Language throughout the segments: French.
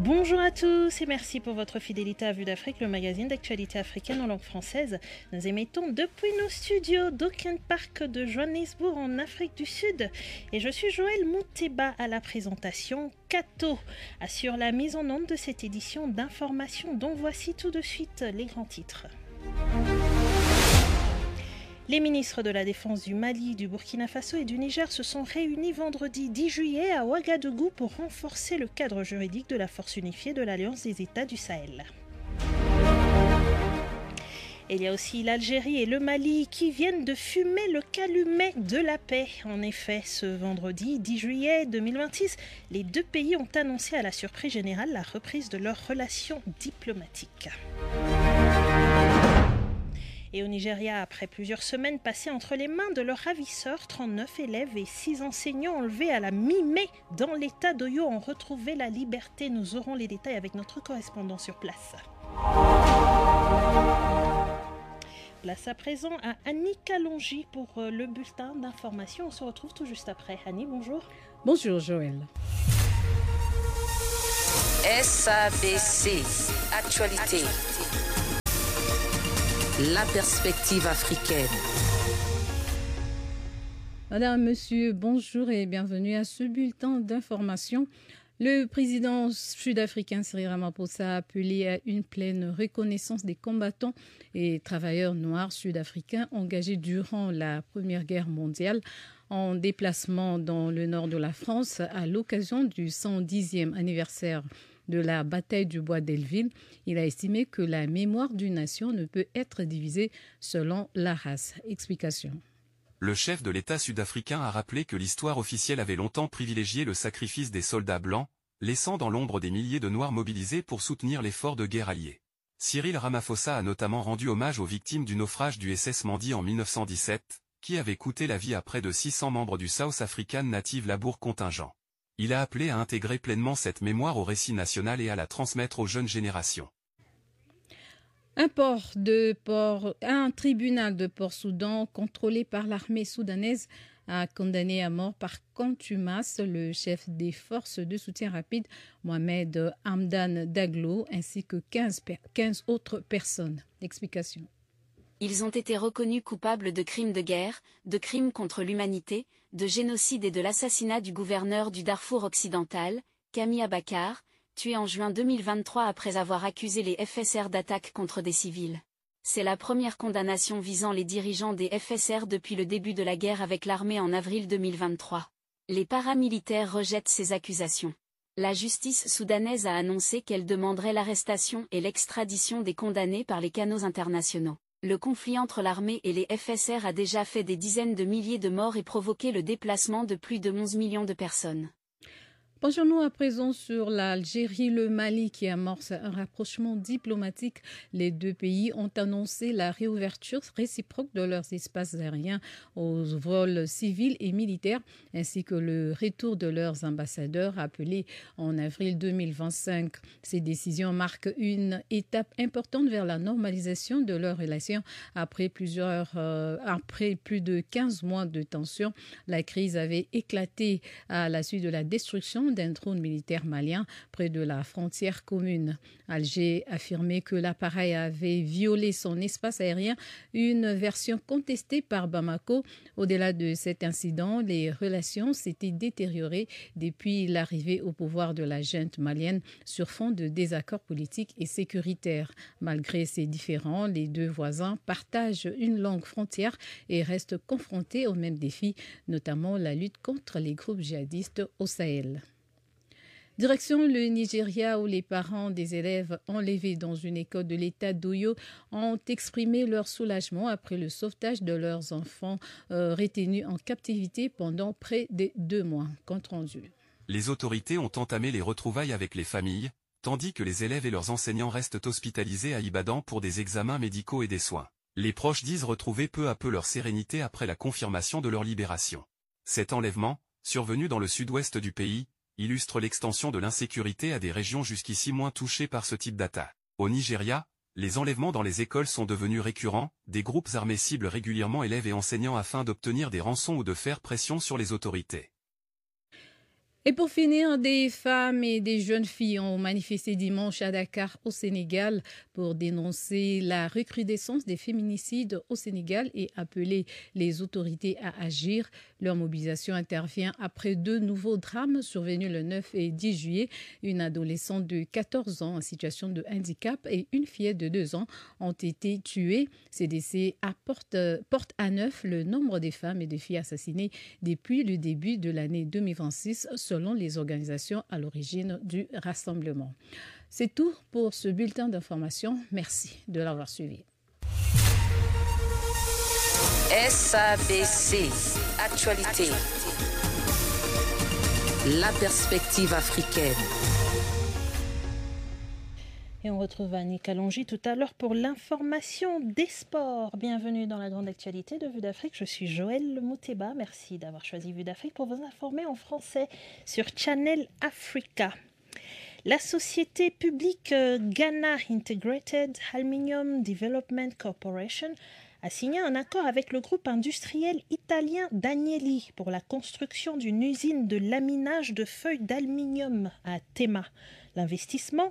Bonjour à tous et merci pour votre fidélité à Vue d'Afrique, le magazine d'actualité africaine en langue française. Nous émettons depuis nos studios d'Auckland Park de Johannesburg en Afrique du Sud. Et je suis Joël Mouteba à la présentation. Kato assure la mise en onde de cette édition d'information dont voici tout de suite les grands titres. Les ministres de la Défense du Mali, du Burkina Faso et du Niger se sont réunis vendredi 10 juillet à Ouagadougou pour renforcer le cadre juridique de la force unifiée de l'Alliance des États du Sahel. Il y a aussi l'Algérie et le Mali qui viennent de fumer le calumet de la paix. En effet, ce vendredi 10 juillet 2026, les deux pays ont annoncé à la surprise générale la reprise de leurs relations diplomatiques. Et au Nigeria, après plusieurs semaines passées entre les mains de leurs ravisseurs, 39 élèves et 6 enseignants enlevés à la mi-mai dans l'état d'Oyo ont retrouvé la liberté. Nous aurons les détails avec notre correspondant sur place. Place à présent à Annie Kalonji pour le bulletin d'information. On se retrouve tout juste après. Annie, bonjour. Bonjour Joël. SABC, actualité. La perspective africaine. Madame, monsieur, bonjour et bienvenue à ce bulletin d'information. Le président sud-africain Cyril Ramaphosa a appelé à une pleine reconnaissance des combattants et travailleurs noirs sud-africains engagés durant la Première Guerre mondiale en déplacement dans le nord de la France à l'occasion du 110e anniversaire de la bataille du bois d'Elleville. Il a estimé que la mémoire d'une nation ne peut être divisée selon la race. Explication. Le chef de l'État sud-africain a rappelé que l'histoire officielle avait longtemps privilégié le sacrifice des soldats blancs, laissant dans l'ombre des milliers de Noirs mobilisés pour soutenir l'effort de guerre allié. Cyril Ramaphosa a notamment rendu hommage aux victimes du naufrage du SS Mandy en 1917, qui avait coûté la vie à près de 600 membres du South African Native Labour Contingent. Il a appelé à intégrer pleinement cette mémoire au récit national et à la transmettre aux jeunes générations. Un tribunal de Port-Soudan contrôlé par l'armée soudanaise a condamné à mort par contumace le chef des forces de soutien rapide, Mohamed Hamdan Daglo, ainsi que 15 autres personnes. Explication. Ils ont été reconnus coupables de crimes de guerre, de crimes contre l'humanité, de génocide et de l'assassinat du gouverneur du Darfour occidental, Kami Abakar, tué en juin 2023 après avoir accusé les FSR d'attaques contre des civils. C'est la première condamnation visant les dirigeants des FSR depuis le début de la guerre avec l'armée en avril 2023. Les paramilitaires rejettent ces accusations. La justice soudanaise a annoncé qu'elle demanderait l'arrestation et l'extradition des condamnés par les canaux internationaux. Le conflit entre l'armée et les FSR a déjà fait des dizaines de milliers de morts et provoqué le déplacement de plus de 11 millions de personnes. Penchons-nous à présent sur l'Algérie, le Mali qui amorce un rapprochement diplomatique. Les deux pays ont annoncé la réouverture réciproque de leurs espaces aériens aux vols civils et militaires, ainsi que le retour de leurs ambassadeurs appelés en avril 2025. Ces décisions marquent une étape importante vers la normalisation de leurs relations après plus de 15 mois de tension. La crise avait éclaté à la suite de la destruction d'un drone militaire malien près de la frontière commune. Alger affirmait que l'appareil avait violé son espace aérien, une version contestée par Bamako. Au-delà de cet incident, les relations s'étaient détériorées depuis l'arrivée au pouvoir de la junte malienne sur fond de désaccords politiques et sécuritaires. Malgré ces différends, les deux voisins partagent une longue frontière et restent confrontés aux mêmes défis, notamment la lutte contre les groupes djihadistes au Sahel. Direction le Nigeria où les parents des élèves enlevés dans une école de l'État d'Oyo ont exprimé leur soulagement après le sauvetage de leurs enfants retenus en captivité pendant près de 2 mois. Compte rendu. Les autorités ont entamé les retrouvailles avec les familles, tandis que les élèves et leurs enseignants restent hospitalisés à Ibadan pour des examens médicaux et des soins. Les proches disent retrouver peu à peu leur sérénité après la confirmation de leur libération. Cet enlèvement, survenu dans le sud-ouest du pays, illustre l'extension de l'insécurité à des régions jusqu'ici moins touchées par ce type d'attaque. Au Nigeria, les enlèvements dans les écoles sont devenus récurrents, des groupes armés ciblent régulièrement élèves et enseignants afin d'obtenir des rançons ou de faire pression sur les autorités. Et pour finir, des femmes et des jeunes filles ont manifesté dimanche à Dakar, au Sénégal, pour dénoncer la recrudescence des féminicides au Sénégal et appeler les autorités à agir. Leur mobilisation intervient après 2 nouveaux drames survenus le 9 et 10 juillet. Une adolescente de 14 ans en situation de handicap et une fillette de 2 ans ont été tuées. Ces décès portent à 9 le nombre des femmes et des filles assassinées depuis le début de l'année 2026, selon les organisations à l'origine du rassemblement. C'est tout pour ce bulletin d'information. Merci de l'avoir suivi. SABC, actualité. La perspective africaine. Et on retrouve Annie Kalonji tout à l'heure pour l'information des sports. Bienvenue dans la grande actualité de Vue d'Afrique. Je suis Joël Mouteba. Merci d'avoir choisi Vue d'Afrique pour vous informer en français sur Channel Africa. La société publique Ghana Integrated Aluminium Development Corporation a signé un accord avec le groupe industriel italien Danieli pour la construction d'une usine de laminage de feuilles d'aluminium à Tema. L'investissement,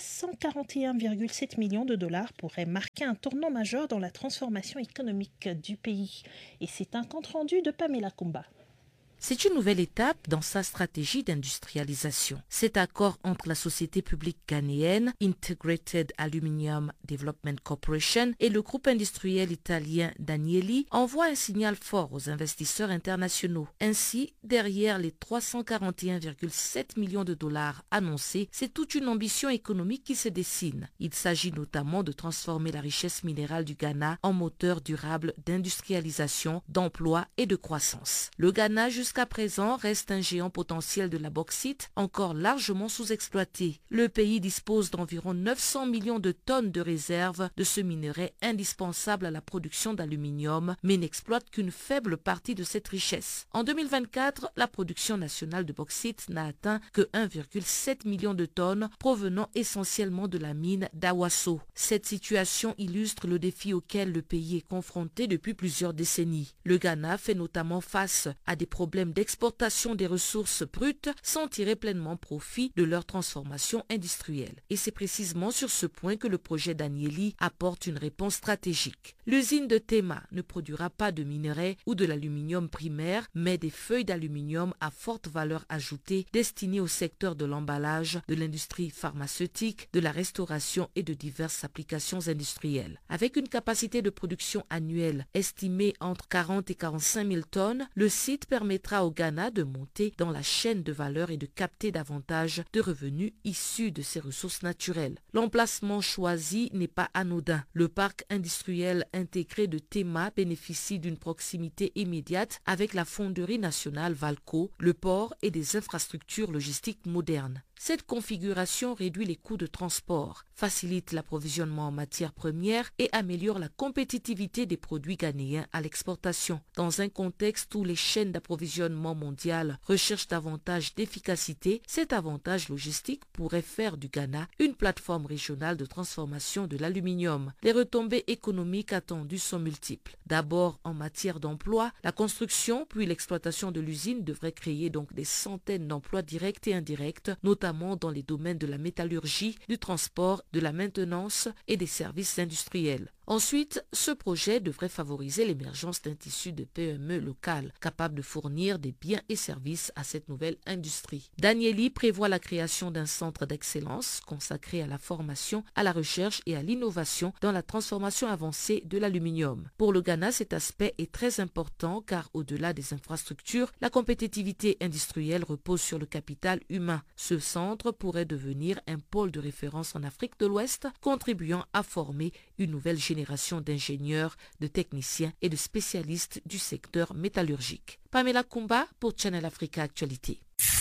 341,7 millions de dollars, pourrait marquer un tournant majeur dans la transformation économique du pays. Et c'est un compte-rendu de Pamela Kumba. C'est une nouvelle étape dans sa stratégie d'industrialisation. Cet accord entre la société publique ghanéenne Integrated Aluminium Development Corporation et le groupe industriel italien Danieli envoie un signal fort aux investisseurs internationaux. Ainsi, derrière les 341,7 millions de dollars annoncés, c'est toute une ambition économique qui se dessine. Il s'agit notamment de transformer la richesse minérale du Ghana en moteur durable d'industrialisation, d'emploi et de croissance. Le Ghana, jusqu'à présent, reste un géant potentiel de la bauxite, encore largement sous-exploité. Le pays dispose d'environ 900 millions de tonnes de réserves de ce minerai indispensable à la production d'aluminium, mais n'exploite qu'une faible partie de cette richesse. En 2024, la production nationale de bauxite n'a atteint que 1,7 million de tonnes, provenant essentiellement de la mine d'Awaso. Cette situation illustre le défi auquel le pays est confronté depuis plusieurs décennies. Le Ghana fait notamment face à des problèmes d'exportation des ressources brutes sans tirer pleinement profit de leur transformation industrielle. Et c'est précisément sur ce point que le projet Danieli apporte une réponse stratégique. L'usine de Tema ne produira pas de minerais ou de l'aluminium primaire, mais des feuilles d'aluminium à forte valeur ajoutée destinées au secteur de l'emballage, de l'industrie pharmaceutique, de la restauration et de diverses applications industrielles. Avec une capacité de production annuelle estimée entre 40 et 45 000 tonnes, le site permettra au Ghana de monter dans la chaîne de valeur et de capter davantage de revenus issus de ses ressources naturelles. L'emplacement choisi n'est pas anodin. Le parc industriel intégré de Tema bénéficie d'une proximité immédiate avec la fonderie nationale Valco, le port et des infrastructures logistiques modernes. Cette configuration réduit les coûts de transport, facilite l'approvisionnement en matières premières et améliore la compétitivité des produits ghanéens à l'exportation. Dans un contexte où les chaînes d'approvisionnement mondiales recherchent davantage d'efficacité, cet avantage logistique pourrait faire du Ghana une plateforme régionale de transformation de l'aluminium. Les retombées économiques attendues sont multiples. D'abord, en matière d'emploi, la construction puis l'exploitation de l'usine devrait créer donc des centaines d'emplois directs et indirects, notamment dans les domaines de la métallurgie, du transport, de la maintenance et des services industriels. Ensuite, ce projet devrait favoriser l'émergence d'un tissu de PME local, capable de fournir des biens et services à cette nouvelle industrie. Danieli prévoit la création d'un centre d'excellence consacré à la formation, à la recherche et à l'innovation dans la transformation avancée de l'aluminium. Pour le Ghana, cet aspect est très important car au-delà des infrastructures, la compétitivité industrielle repose sur le capital humain. Ce centre pourrait devenir un pôle de référence en Afrique de l'Ouest, contribuant à former une nouvelle génération d'ingénieurs, de techniciens et de spécialistes du secteur métallurgique. Pamela Kumba pour Channel Africa Actualité.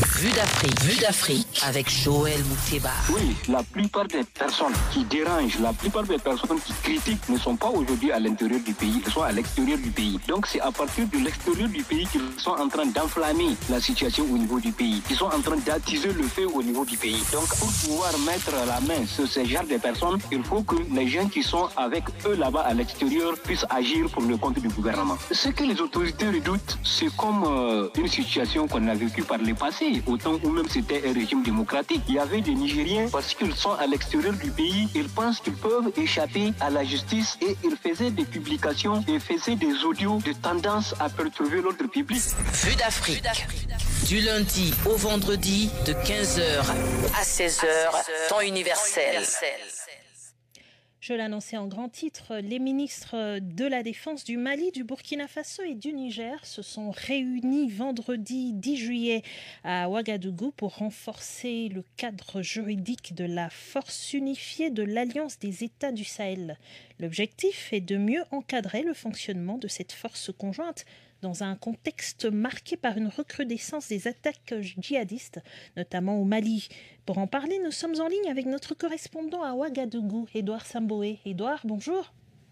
Vue d'Afrique avec Joël Mouteba. Oui, la plupart des personnes qui dérangent, la plupart des personnes qui critiquent ne sont pas aujourd'hui à l'intérieur du pays, elles sont à l'extérieur du pays. Donc c'est à partir de l'extérieur du pays qu'ils sont en train d'enflammer la situation au niveau du pays. Ils sont en train d'attiser le feu au niveau du pays. Donc pour pouvoir mettre la main sur ce genre de personnes, il faut que les gens qui sont avec eux là-bas à l'extérieur puissent agir pour le compte du gouvernement. Ce que les autorités redoutent, c'est comme une situation qu'on a vécue par le passé. au temps où même c'était un régime démocratique. Il y avait des Nigériens, parce qu'ils sont à l'extérieur du pays, ils pensent qu'ils peuvent échapper à la justice et ils faisaient des publications et faisaient des audios de tendance à perturber l'ordre public. Vue d'Afrique. Du lundi au vendredi de 15h à 16h, temps universel. Je l'annonçais en grand titre, les ministres de la Défense du Mali, du Burkina Faso et du Niger se sont réunis vendredi 10 juillet à Ouagadougou pour renforcer le cadre juridique de la force unifiée de l'Alliance des États du Sahel. L'objectif est de mieux encadrer le fonctionnement de cette force conjointe dans un contexte marqué par une recrudescence des attaques djihadistes, notamment au Mali. Pour en parler, nous sommes en ligne avec notre correspondant à Ouagadougou, Édouard Samboé. Édouard, bonjour.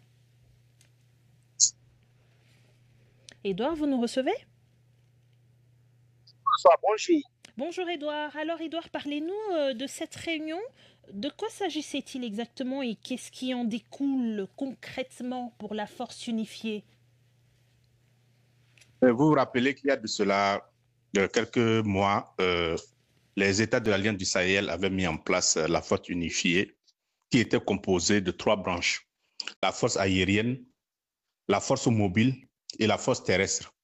Édouard, vous nous recevez ? Bonsoir, bonjour. Bonjour Édouard. Alors Édouard, parlez-nous de cette réunion. De quoi s'agissait-il exactement et qu'est-ce qui en découle concrètement pour la force unifiée ? Vous vous rappelez qu'il y a de cela quelques mois, les États de l'Alliance du Sahel avaient mis en place la force unifiée qui était composée de 3 branches. La force aérienne, la force mobile et la force terrestre.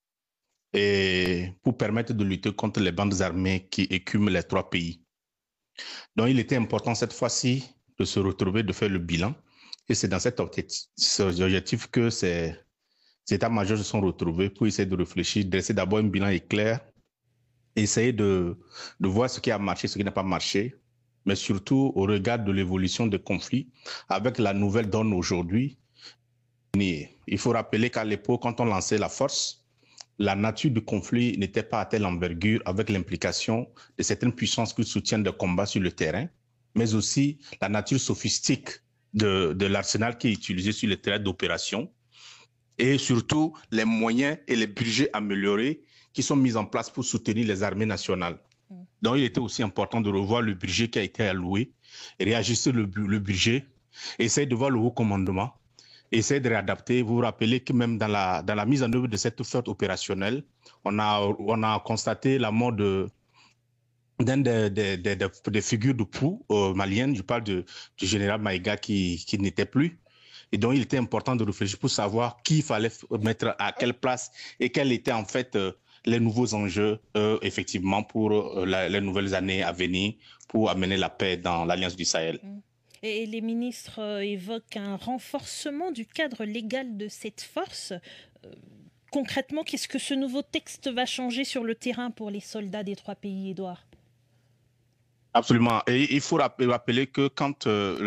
Et pour permettre de lutter contre les bandes armées qui écument les 3 pays. Donc il était important cette fois-ci de se retrouver, de faire le bilan. Et c'est dans cet objectif que ces états-majors se sont retrouvés pour essayer de réfléchir, dresser d'abord un bilan éclair, essayer de voir ce qui a marché, ce qui n'a pas marché, mais surtout au regard de l'évolution des conflits, avec la nouvelle donne aujourd'hui. Il faut rappeler qu'à l'époque, quand on lançait la force, la nature du conflit n'était pas à telle envergure avec l'implication de certaines puissances qui soutiennent des combats sur le terrain, mais aussi la nature sophistique de l'arsenal qui est utilisé sur le terrain d'opération, et surtout les moyens et les budgets améliorés qui sont mis en place pour soutenir les armées nationales. Donc, il était aussi important de revoir le budget qui a été alloué, réajuster le budget, essayer de voir le haut commandement, essayer de réadapter. Vous vous rappelez que même dans la mise en œuvre de cette flotte opérationnelle, on a constaté la mort d'un des figures de proue maliennes. Je parle du général Maïga qui n'était plus. Et donc, il était important de réfléchir pour savoir qui il fallait mettre à quelle place et quels étaient en fait les nouveaux enjeux, effectivement, pour les nouvelles années à venir, pour amener la paix dans l'Alliance du Sahel. Et les ministres évoquent un renforcement du cadre légal de cette force. Concrètement, qu'est-ce que ce nouveau texte va changer sur le terrain pour les soldats des 3 pays, Édouard ? Absolument. Et il faut rappeler que quand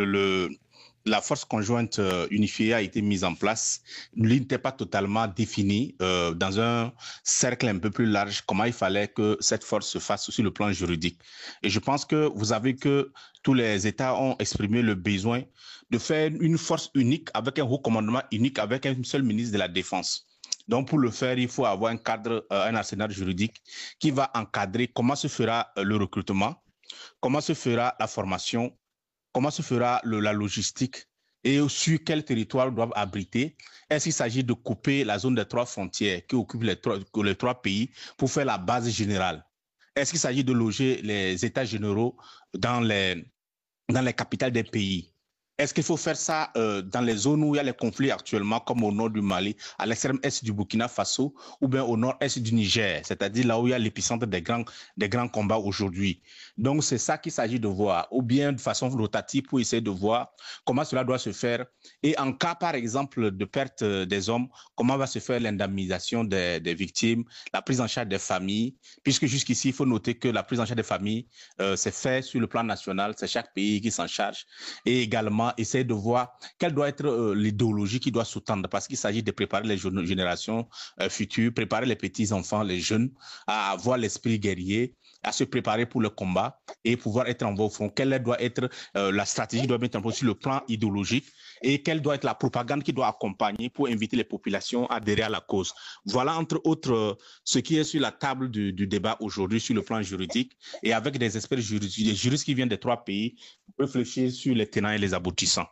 la force conjointe unifiée a été mise en place, lui n'était pas totalement définie dans un cercle un peu plus large comment il fallait que cette force se fasse sur le plan juridique. Et je pense que vous avez que tous les États ont exprimé le besoin de faire une force unique avec un haut commandement unique avec un seul ministre de la Défense. Donc pour le faire, il faut avoir un cadre, un arsenal juridique qui va encadrer comment se fera le recrutement, comment se fera la formation, comment se fera la logistique et sur quel territoire doivent abriter. Est-ce qu'il s'agit de couper la zone des 3 frontières qui occupe les 3 pays pour faire la base générale? Est-ce qu'il s'agit de loger les états généraux dans les capitales des pays? Est-ce qu'il faut faire ça dans les zones où il y a les conflits actuellement, comme au nord du Mali, à l'extrême est du Burkina Faso, ou bien au nord-est du Niger, c'est-à-dire là où il y a l'épicentre des grands combats aujourd'hui? Donc, c'est ça qu'il s'agit de voir, ou bien de façon rotative pour essayer de voir comment cela doit se faire. Et en cas, par exemple, de perte des hommes, comment va se faire l'indemnisation des victimes, la prise en charge des familles, puisque jusqu'ici, il faut noter que la prise en charge des familles, c'est fait sur le plan national, c'est chaque pays qui s'en charge, et également essayer de voir quelle doit être l'idéologie qui doit sous-tendre, parce qu'il s'agit de préparer les générations futures, préparer les petits-enfants, les jeunes, à avoir l'esprit guerrier, à se préparer pour le combat et pouvoir être en voie au front. Quelle doit être la stratégie qui doit être en place sur le plan idéologique et quelle doit être la propagande qui doit accompagner pour inviter les populations à adhérer à la cause. Voilà, entre autres, ce qui est sur la table du débat aujourd'hui sur le plan juridique et avec des experts juridiques, des juristes qui viennent des 3 pays, réfléchir sur les tenants et les aboutissants.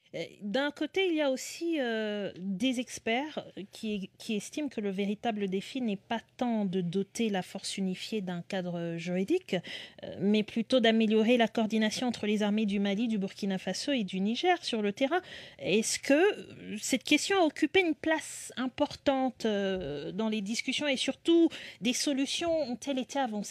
D'un côté, il y a aussi des experts qui estiment que le véritable défi n'est pas tant de doter la force unifiée d'un cadre juridique, mais plutôt d'améliorer la coordination entre les armées du Mali, du Burkina Faso et du Niger sur le terrain. Est-ce que cette question a occupé une place importante dans les discussions et surtout des solutions ont-elles été avancées ?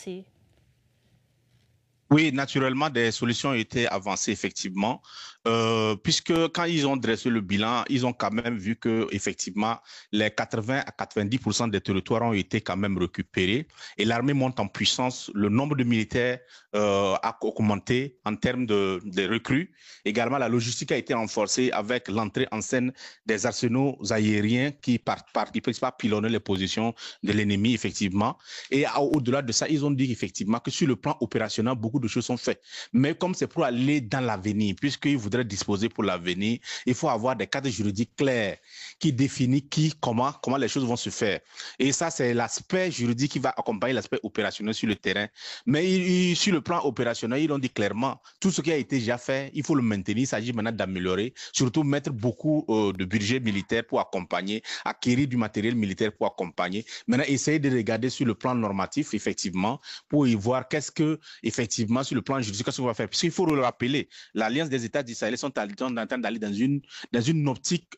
Oui, naturellement, des solutions ont été avancées, effectivement, puisque quand ils ont dressé le bilan, ils ont quand même vu que, effectivement, les 80 à 90% des territoires ont été quand même récupérés et l'armée monte en puissance. Le nombre de militaires a augmenté en termes de recrues. Également, la logistique a été renforcée avec l'entrée en scène des arsenaux aériens qui peuvent pas pilonner les positions de l'ennemi, effectivement. Et au-delà de ça, ils ont dit effectivement que sur le plan opérationnel, beaucoup de choses sont faites. Mais comme c'est pour aller dans l'avenir, puisqu'ils voudraient disposer pour l'avenir, il faut avoir des cadres juridiques clairs qui définissent comment les choses vont se faire. Et ça, c'est l'aspect juridique qui va accompagner l'aspect opérationnel sur le terrain. Mais sur le plan opérationnel, ils l'ont dit clairement, tout ce qui a été déjà fait, il faut le maintenir. Il s'agit maintenant d'améliorer, surtout mettre beaucoup de budget militaire pour accompagner, acquérir du matériel militaire pour accompagner. Maintenant, essayer de regarder sur le plan normatif, effectivement, pour y voir qu'est-ce que, effectivement, sur le plan juridique, qu'est-ce qu'on va faire. Puisqu'il faut le rappeler, l'Alliance des États du Sahel sont en train d'aller dans une optique